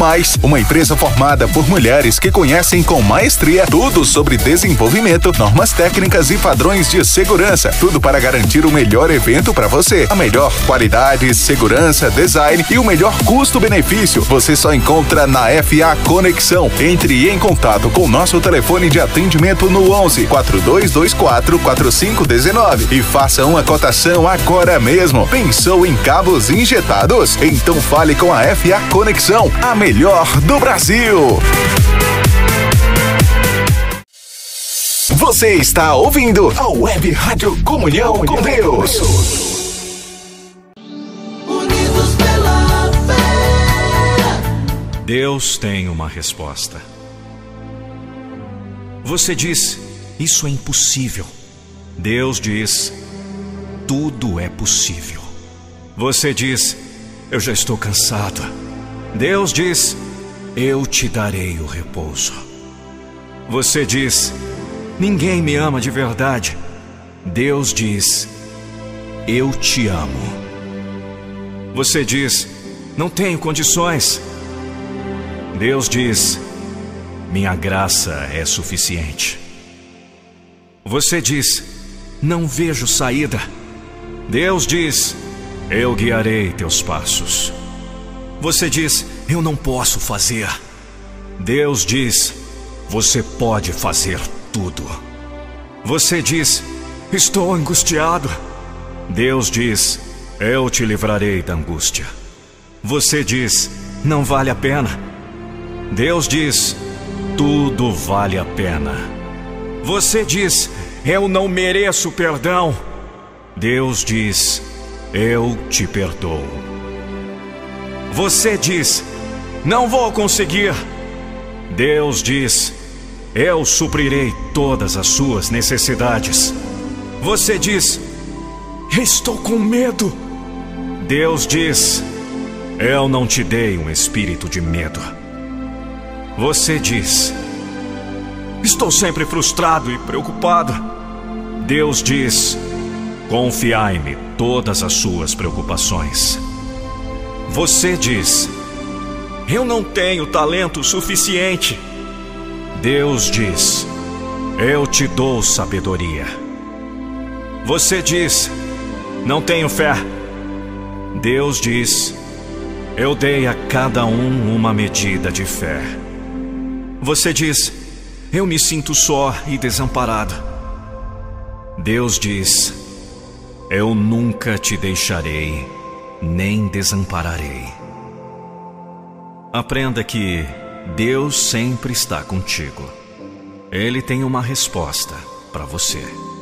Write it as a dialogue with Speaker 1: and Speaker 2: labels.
Speaker 1: Mais, uma empresa formada por mulheres que conhecem com maestria tudo sobre desenvolvimento, normas técnicas e padrões de segurança. Tudo para garantir o melhor evento para você. A melhor qualidade, segurança, design e o melhor custo-benefício. Você só encontra na FA Conexão. Entre em contato com o nosso telefone de atendimento no 11 4224 4519 e faça uma cotação agora mesmo. Pensou em cabos injetados? Então fale com a FA Conexão, a melhor do Brasil. Você está ouvindo a Web Rádio Comunhão com Deus.
Speaker 2: Unidos pela fé.
Speaker 3: Deus tem uma resposta. Você diz, isso é impossível. Deus diz, tudo é possível. Você diz, eu já estou cansado. Deus diz, eu te darei o repouso. Você diz, ninguém me ama de verdade. Deus diz, eu te amo. Você diz, não tenho condições. Deus diz, minha graça é suficiente. Você diz, não vejo saída. Deus diz, eu guiarei teus passos. Você diz, eu não posso fazer. Deus diz, você pode fazer tudo. Você diz, estou angustiado. Deus diz, eu te livrarei da angústia. Você diz, não vale a pena. Deus diz, tudo vale a pena. Você diz, eu não mereço perdão. Deus diz, eu te perdoo. Você diz, não vou conseguir. Deus diz, eu suprirei todas as suas necessidades. Você diz, estou com medo. Deus diz, eu não te dei um espírito de medo. Você diz, estou sempre frustrado e preocupado. Deus diz, confiai-me todas as suas preocupações. Você diz, eu não tenho talento suficiente. Deus diz, eu te dou sabedoria. Você diz, não tenho fé. Deus diz, eu dei a cada um uma medida de fé. Você diz, eu me sinto só e desamparado. Deus diz, eu nunca te deixarei, nem desampararei. Aprenda que Deus sempre está contigo. Ele tem uma resposta para você.